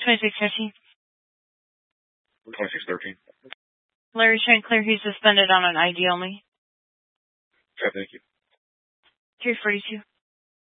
2615. 2613. Larry St. Clair, he's suspended on an ID only. Okay, thank you. 342.